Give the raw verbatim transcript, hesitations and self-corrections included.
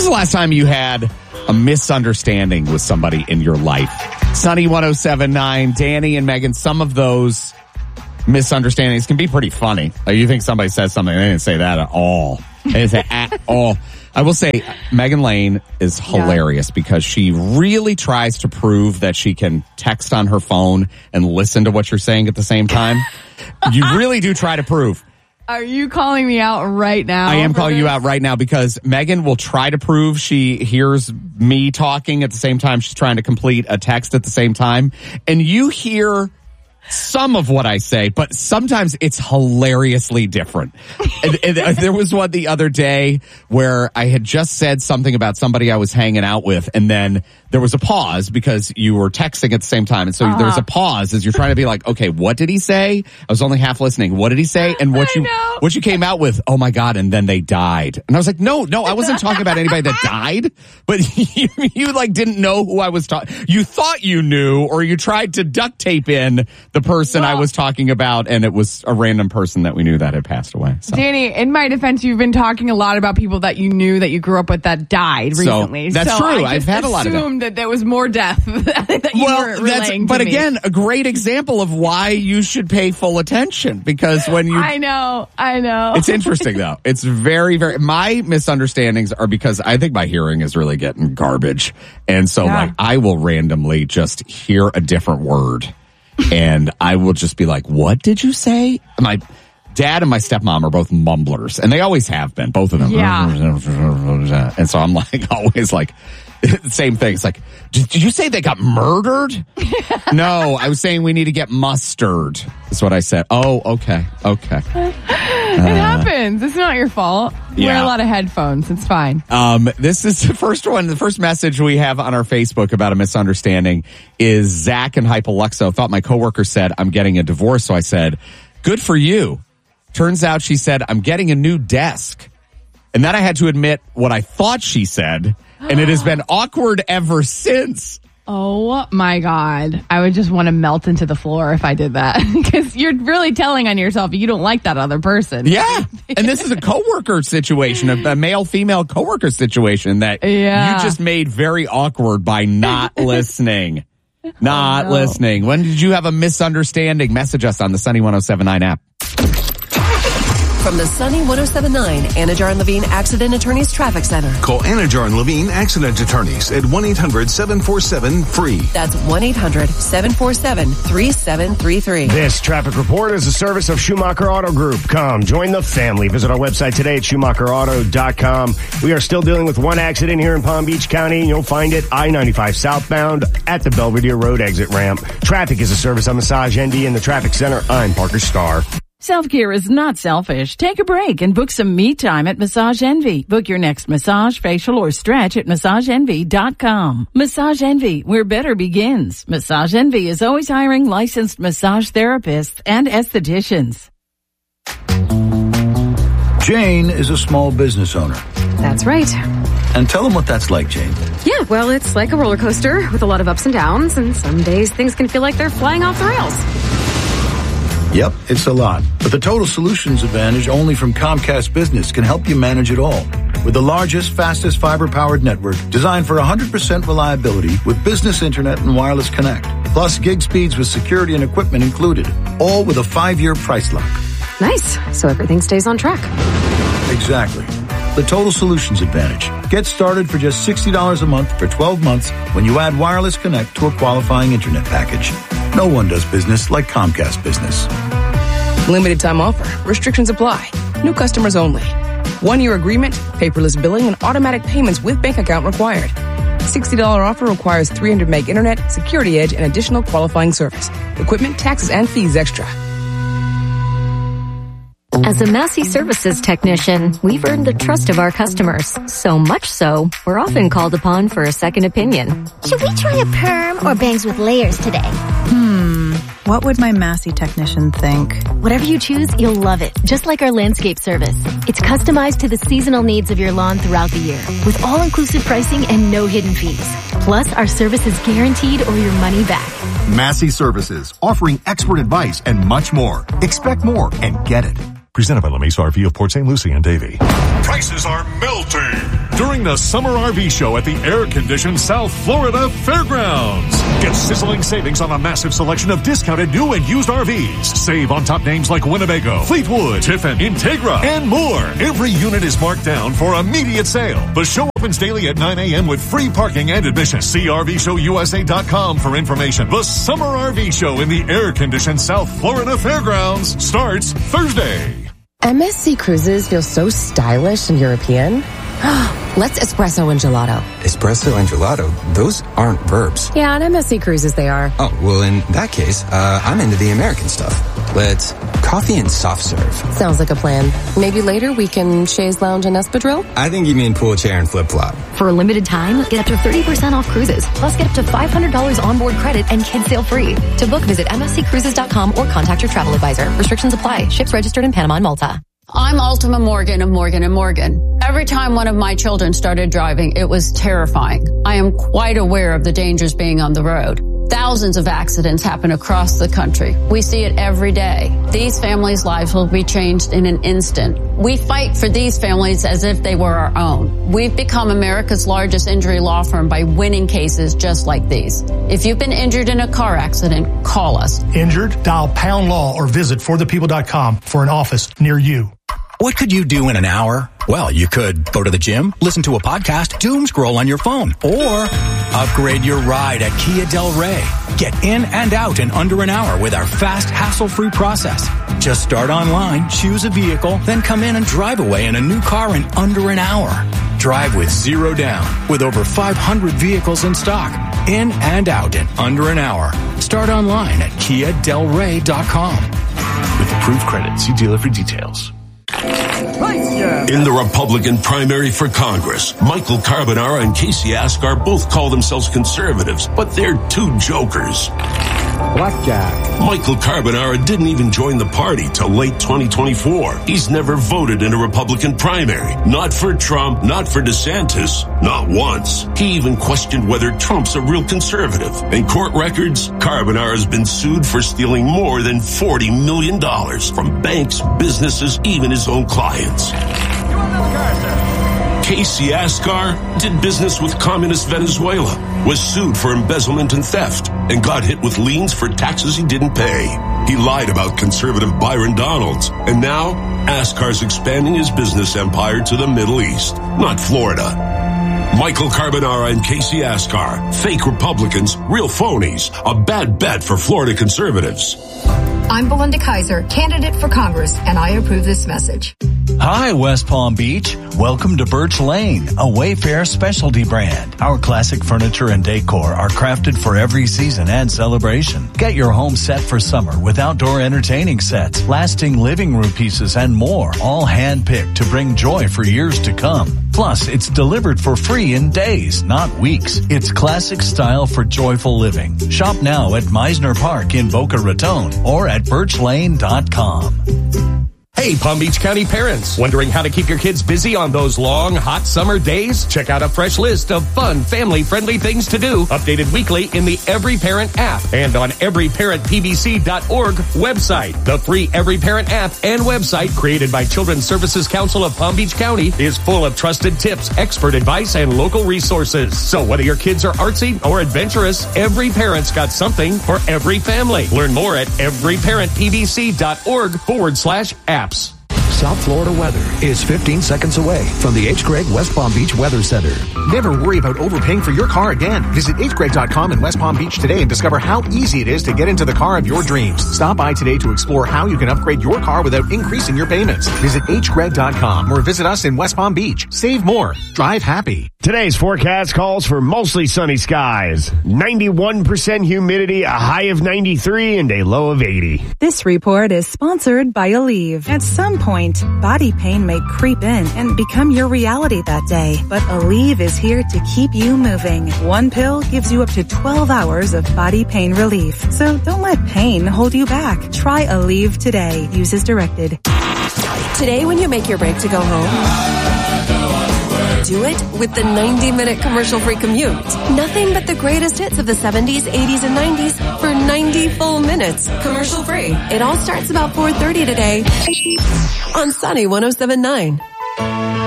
was the last time you had a misunderstanding with somebody in your life? Sunny one oh seven point nine, Danny and Megan, some of those misunderstandings can be pretty funny. Like you think somebody says something, they didn't say that at all. They didn't say at all. I will say Megan Lane is hilarious yeah. because she really tries to prove that she can text on her phone and listen to what you're saying at the same time. You really do try to prove. Are you calling me out right now? I am calling this? you out right now because Megan will try to prove she hears me talking at the same time she's trying to complete a text at the same time. And you hear some of what I say, but sometimes it's hilariously different. and, and there was one the other day where I had just said something about somebody I was hanging out with, and then there was a pause because you were texting at the same time. And so uh-huh. there was a pause as you're trying to be like, okay, what did he say? I was only half listening. What did he say? And what I you know. what you came out with, oh my God, and then they died. And I was like, no, no, I wasn't talking about anybody that died, but you, you like didn't know who I was talking. You thought you knew, or you tried to duct tape in the person well, I was talking about, and it was a random person that we knew that had passed away. So. Danny, in my defense, you've been talking a lot about people that you knew that you grew up with that died recently. So, that's so true. I I've had a lot of that. that there was more death that you well, were relaying that's, but to me. again, a great example of why you should pay full attention, because when you... I know, I know. It's interesting, though. It's very, very... My misunderstandings are because I think my hearing is really getting garbage. And so, yeah. like, I will randomly just hear a different word, and I will just be like, what did you say? My dad and my stepmom are both mumblers, and they always have been, both of them. Yeah. And so I'm like, always like... Same thing. It's like, did, did you say they got murdered? No, I was saying we need to get mustard. That's what I said. Oh, okay. Okay. It uh, happens. It's not your fault. Yeah. Wear a lot of headphones. It's fine. Um, this is the first one. The first message we have on our Facebook about a misunderstanding is Zach and Hypoluxo thought my coworker said, I'm getting a divorce. So I said, good for you. Turns out she said, I'm getting a new desk. And then I had to admit what I thought she said. And it has been awkward ever since. Oh, my God. I would just want to melt into the floor if I did that. Because you're really telling on yourself you don't like that other person. Yeah. And this is a coworker situation, a, a male-female coworker situation that yeah. you just made very awkward by not listening. Not oh, no. listening. When did you have a misunderstanding? Message us on the Sunny one oh seven point nine app. From the Sunny one oh seven point nine Anajar and Levine Accident Attorneys Traffic Center. Call Anajar and Levine Accident Attorneys at one eight hundred seven four seven free. That's one eight hundred seven four seven three seven three three. This traffic report is a service of Schumacher Auto Group. Come, join the family. Visit our website today at schumacher auto dot com. We are still dealing with one accident here in Palm Beach County. You'll find it I ninety-five southbound at the Belvedere Road exit ramp. Traffic is a service of Massage Envy in the Traffic Center. I'm Parker Starr. Self-care is not selfish. Take a break and book some me time at Massage Envy. Book your next massage, facial, or stretch at massage envy dot com. Massage Envy, where better begins. Massage Envy is always hiring licensed massage therapists and estheticians. Jane is a small business owner. That's right. And tell them what that's like, Jane. Yeah, well, it's like a roller coaster with a lot of ups and downs, and some days things can feel like they're flying off the rails. Yep, it's a lot. But the Total Solutions Advantage only from Comcast Business can help you manage it all. With the largest, fastest fiber-powered network designed for one hundred percent reliability with business internet and wireless connect. Plus gig speeds with security and equipment included. All with a five-year price lock. Nice. So everything stays on track. Exactly. The Total Solutions Advantage. Get started for just sixty dollars a month for twelve months when you add wireless connect to a qualifying internet package. No one does business like Comcast Business. Limited time offer. Restrictions apply. New customers only. One-year agreement, paperless billing, and automatic payments with bank account required. sixty dollars offer requires three hundred meg internet, security edge, and additional qualifying service. Equipment, taxes, and fees extra. As a Massey Services technician, we've earned the trust of our customers. So much so, we're often called upon for a second opinion. Should we try a perm or bangs with layers today? Hmm, what would my Massey technician think? Whatever you choose, you'll love it. Just like our landscape service. It's customized to the seasonal needs of your lawn throughout the year, with all-inclusive pricing and no hidden fees. Plus, our service is guaranteed or your money back. Massey Services, offering expert advice and much more. Expect more and get it. Presented by La Mesa R V of Port Saint Lucie and Davie. Prices are melting during the Summer R V Show at the air-conditioned South Florida Fairgrounds. Get sizzling savings on a massive selection of discounted new and used R Vs. Save on top names like Winnebago, Fleetwood, Tiffin, Integra, and more. Every unit is marked down for immediate sale. The show opens daily at nine a.m. with free parking and admission. See R V show U S A dot com for information. The Summer R V Show in the air-conditioned South Florida Fairgrounds starts Thursday. M S C Cruises feels so stylish and European. Let's espresso and gelato. Espresso and gelato? Those aren't verbs. Yeah, on M S C Cruises they are. Oh, well, in that case, uh, I'm into the American stuff. Let's coffee and soft serve. Sounds like a plan. Maybe later we can chaise lounge and espadrille? I think you mean pool chair and flip-flop. For a limited time, get up to thirty percent off cruises. Plus, get up to five hundred dollars onboard credit and kids sail free. To book, visit M S C cruises dot com or contact your travel advisor. Restrictions apply. Ships registered in Panama and Malta. I'm Ultima Morgan of Morgan and Morgan. Every time one of my children started driving, it was terrifying. I am quite aware of the dangers being on the road. Thousands of accidents happen across the country. We see it every day. These families' lives will be changed in an instant. We fight for these families as if they were our own. We've become America's largest injury law firm by winning cases just like these. If you've been injured in a car accident, call us. Injured? Dial pound law or visit for the people dot com for an office near you. What could you do in an hour? Well, you could go to the gym, listen to a podcast, doom scroll on your phone, or upgrade your ride at Kia Del Rey. Get in and out in under an hour with our fast, hassle-free process. Just start online, choose a vehicle, then come in and drive away in a new car in under an hour. Drive with zero down, with over five hundred vehicles in stock. In and out in under an hour. Start online at kia del rey dot com. With approved credit, see dealer for details. In the Republican primary for Congress, Michael Carbonara and Casey Askar both call themselves conservatives, but they're two jokers. Blackjack. Michael Carbonara didn't even join the party till late twenty twenty-four. He's never voted in a Republican primary. Not for Trump, not for DeSantis, not once. He even questioned whether Trump's a real conservative. In court records, Carbonara's been sued for stealing more than forty million dollars from banks, businesses, even his own clients. Casey Askar did business with communist Venezuela, was sued for embezzlement and theft, and got hit with liens for taxes he didn't pay. He lied about conservative Byron Donalds, and now Askar's expanding his business empire to the Middle East, not Florida. Michael Carbonara and Casey Askar, fake Republicans, real phonies, a bad bet for Florida conservatives. I'm Belinda Kaiser, candidate for Congress, and I approve this message. Hi, West Palm Beach. Welcome to Birch Lane, a Wayfair specialty brand. Our classic furniture and decor are crafted for every season and celebration. Get your home set for summer with outdoor entertaining sets, lasting living room pieces, and more, all hand-picked to bring joy for years to come. Plus, it's delivered for free in days, not weeks. It's classic style for joyful living. Shop now at Meisner Park in Boca Raton or at birch lane dot com. Hey, Palm Beach County parents, wondering how to keep your kids busy on those long, hot summer days? Check out a fresh list of fun, family-friendly things to do, updated weekly in the Every Parent app and on every parent p b c dot org website. The free Every Parent app and website, created by Children's Services Council of Palm Beach County, is full of trusted tips, expert advice, and local resources. So whether your kids are artsy or adventurous, Every Parent's got something for every family. Learn more at every parent p b c dot org forward slash apps. South Florida weather is fifteen seconds away from the H. Gregg West Palm Beach Weather Center. Never worry about overpaying for your car again. Visit h greg dot com in West Palm Beach today and discover how easy it is to get into the car of your dreams. Stop by today to explore how you can upgrade your car without increasing your payments. Visit h greg dot com or visit us in West Palm Beach. Save more. Drive happy. Today's forecast calls for mostly sunny skies, ninety-one percent humidity, a high of ninety-three, and a low of eighty. This report is sponsored by Aleve. At some point, body pain may creep in and become your reality that day. But Aleve is here to keep you moving. One pill gives you up to twelve hours of body pain relief. So don't let pain hold you back. Try Aleve today. Use as directed. Today, when you make your break to go home, do it with the ninety-minute commercial-free commute. Nothing but the greatest hits of the seventies, eighties, and nineties for ninety full minutes. Commercial-free. It all starts about four thirty today on Sunny one oh seven point nine.